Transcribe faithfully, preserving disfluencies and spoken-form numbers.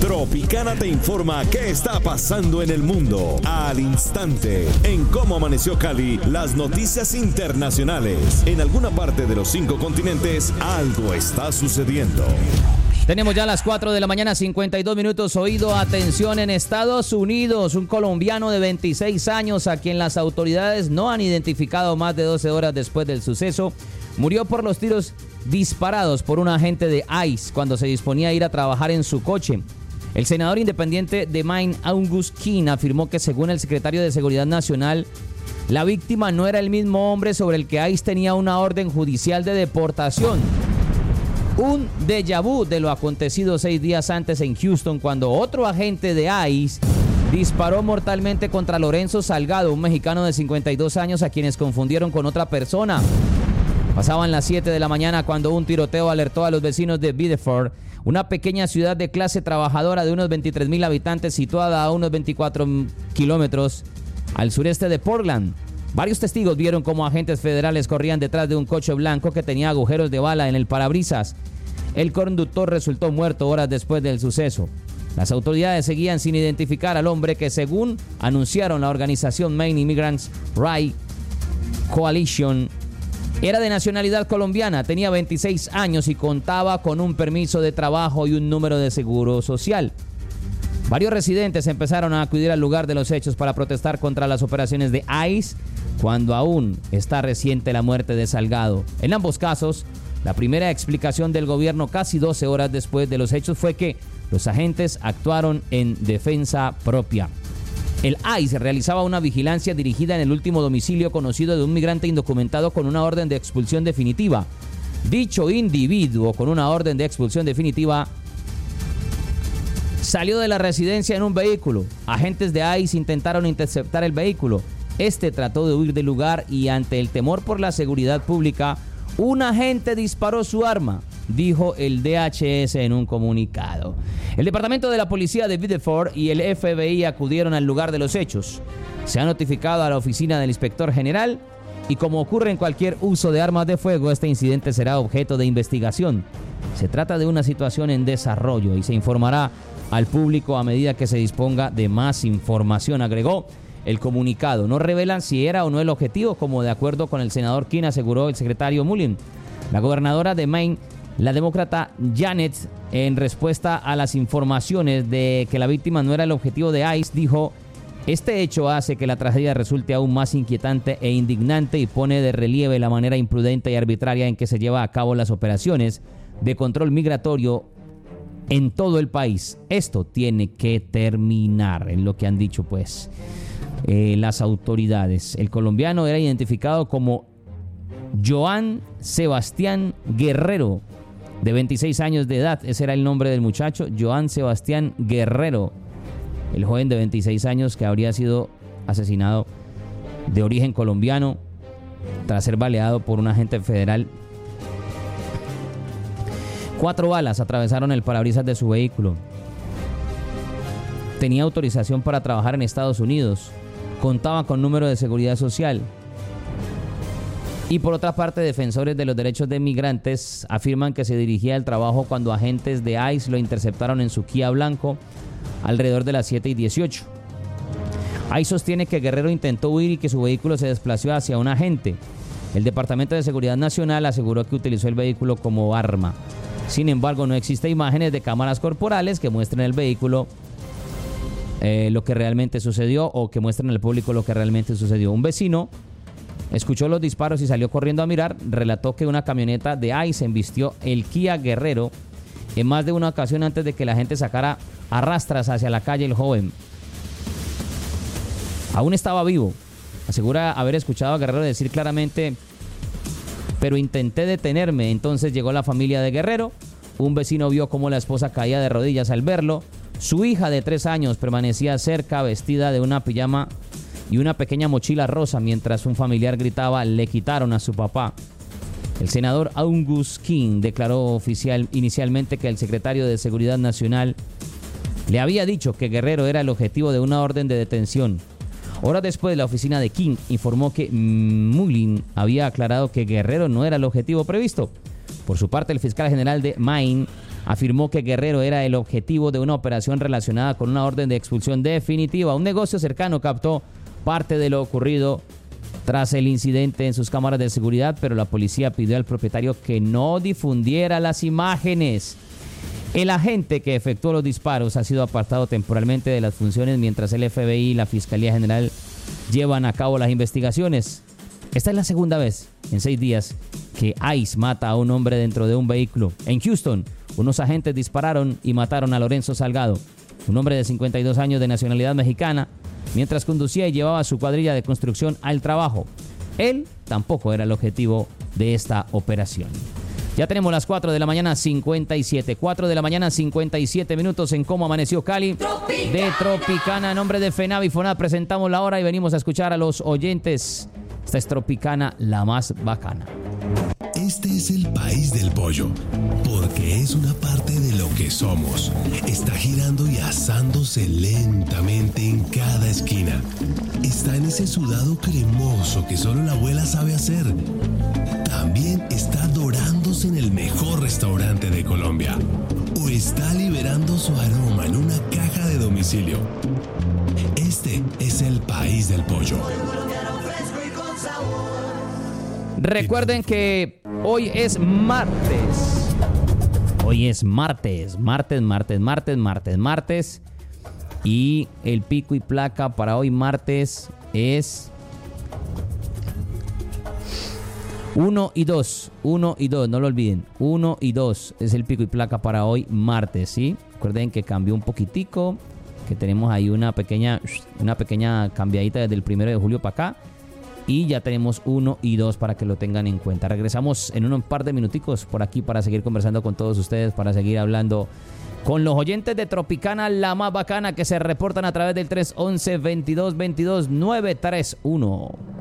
Tropicana te informa qué está pasando en el mundo al instante. En Cómo Amaneció Cali, las noticias internacionales. En alguna parte de los cinco continentes, algo está sucediendo. Tenemos ya las cuatro de la mañana, cincuenta y dos minutos. Oído, atención, en Estados Unidos, un colombiano de veintiséis años a quien las autoridades no han identificado más de doce horas después del suceso, murió por los tiros disparados por un agente de ICE cuando se disponía a ir a trabajar en su coche. El senador independiente de Maine, Angus King, afirmó que según el secretario de Seguridad Nacional, la víctima no era el mismo hombre sobre el que ICE tenía una orden judicial de deportación. Un déjà vu de lo acontecido seis días antes en Houston, cuando otro agente de ICE disparó mortalmente contra Lorenzo Salgado, un mexicano de cincuenta y dos años a quienes confundieron con otra persona. Pasaban las siete de la mañana cuando un tiroteo alertó a los vecinos de Biddeford, una pequeña ciudad de clase trabajadora de unos veintitrés mil habitantes situada a unos veinticuatro kilómetros al sureste de Portland. Varios testigos vieron cómo agentes federales corrían detrás de un coche blanco que tenía agujeros de bala en el parabrisas. El conductor resultó muerto horas después del suceso. Las autoridades seguían sin identificar al hombre que, según anunciaron la organización Maine Immigrants Right Coalition, era de nacionalidad colombiana, tenía veintiséis años y contaba con un permiso de trabajo y un número de seguro social. Varios residentes empezaron a acudir al lugar de los hechos para protestar contra las operaciones de ICE, cuando aún está reciente la muerte de Salgado. En ambos casos, la primera explicación del gobierno casi doce horas después de los hechos fue que los agentes actuaron en defensa propia. El ICE realizaba una vigilancia dirigida en el último domicilio conocido de un migrante indocumentado con una orden de expulsión definitiva. Dicho individuo con una orden de expulsión definitiva salió de la residencia en un vehículo. Agentes de ICE intentaron interceptar el vehículo. Este trató de huir del lugar y, ante el temor por la seguridad pública, un agente disparó su arma, dijo el D H S en un comunicado. El departamento de la policía de Biddeford y el F B I acudieron al lugar de los hechos. Se ha notificado a la oficina del inspector general y, como ocurre en cualquier uso de armas de fuego, este incidente será objeto de investigación. Se trata de una situación en desarrollo y se informará al público a medida que se disponga de más información, agregó el comunicado. No revelan si era o no el objetivo, como de acuerdo con el senador King aseguró el secretario Mullen. La gobernadora de Maine, la demócrata Janet, en respuesta a las informaciones de que la víctima no era el objetivo de ICE, dijo: este hecho hace que la tragedia resulte aún más inquietante e indignante y pone de relieve la manera imprudente y arbitraria en que se lleva a cabo las operaciones de control migratorio en todo el país. Esto tiene que terminar, en lo que han dicho pues eh, las autoridades. El colombiano era identificado como Joan Sebastián Guerrero, de veintiséis años de edad. Ese era el nombre del muchacho, Joan Sebastián Guerrero, el joven de veintiséis años que habría sido asesinado, de origen colombiano, tras ser baleado por un agente federal. Cuatro balas atravesaron el parabrisas de su vehículo. Tenía autorización para trabajar en Estados Unidos. Contaba con número de seguridad social. Y por otra parte, defensores de los derechos de migrantes afirman que se dirigía al trabajo cuando agentes de ICE lo interceptaron en su Kia blanco alrededor de las siete y dieciocho. ICE sostiene que Guerrero intentó huir y que su vehículo se desplazó hacia un agente. El Departamento de Seguridad Nacional aseguró que utilizó el vehículo como arma. Sin embargo, no existen imágenes de cámaras corporales que muestren el vehículo eh, lo que realmente sucedió o que muestren al público lo que realmente sucedió. Un vecino escuchó los disparos y salió corriendo a mirar. Relató que una camioneta de ICE embistió el Kia Guerrero en más de una ocasión antes de que la gente sacara a rastras hacia la calle el joven. Aún estaba vivo. Asegura haber escuchado a Guerrero decir claramente: pero intenté detenerme. Entonces llegó la familia de Guerrero. Un vecino vio cómo la esposa caía de rodillas al verlo. Su hija de tres años permanecía cerca, vestida de una pijama y una pequeña mochila rosa, mientras un familiar gritaba: le quitaron a su papá. El senador Angus King declaró oficial inicialmente que el secretario de Seguridad Nacional le había dicho que Guerrero era el objetivo de una orden de detención. Horas después, la oficina de King informó que Mullen había aclarado que Guerrero no era el objetivo previsto. Por su parte, el fiscal general de Maine, afirmó que Guerrero era el objetivo de una operación relacionada con una orden de expulsión definitiva. Un negocio cercano captó parte de lo ocurrido tras el incidente en sus cámaras de seguridad, pero la policía pidió al propietario que no difundiera las imágenes. El agente que efectuó los disparos ha sido apartado temporalmente de las funciones mientras el F B I y la Fiscalía General llevan a cabo las investigaciones. Esta es la segunda vez en seis días que ICE mata a un hombre dentro de un vehículo. En Houston, unos agentes dispararon y mataron a Lorenzo Salgado, un hombre de cincuenta y dos años de nacionalidad mexicana, mientras conducía y llevaba su cuadrilla de construcción al trabajo. Él tampoco era el objetivo de esta operación. Ya tenemos las cuatro de la mañana, cincuenta y siete. cuatro de la mañana, cincuenta y siete minutos en Cómo Amaneció Cali. Tropicana. De Tropicana, en nombre de FENAV y FONAD, presentamos la hora y venimos a escuchar a los oyentes. Esta es Tropicana, la más bacana. Este es el país del pollo, porque es una parte de lo que somos. Está girando y asándose lentamente en cada esquina. Está en ese sudado cremoso que solo la abuela sabe hacer. También está dorándose en el mejor restaurante de Colombia. O está liberando su aroma en una caja de domicilio. Este es el país del pollo. Recuerden que hoy es martes. Hoy es martes, martes, martes, martes, martes, martes. Y el pico y placa para hoy martes es uno y dos. uno y dos, no lo olviden. uno y dos es el pico y placa para hoy martes, ¿sí? Recuerden que cambió un poquitico, que tenemos ahí una pequeña, una pequeña cambiadita desde el primero de julio para acá. Y ya tenemos uno y dos para que lo tengan en cuenta. Regresamos en un par de minuticos por aquí para seguir conversando con todos ustedes, para seguir hablando con los oyentes de Tropicana, la más bacana, que se reportan a través del tres once, veintidós veintidós, nueve tres uno.